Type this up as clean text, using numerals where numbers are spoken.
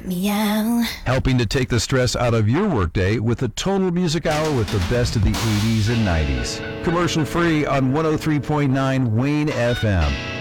Meow. Helping to take the stress out of your workday with a total music hour with the best of the 80s and 90s. Commercial free on 103.9 Wayne FM.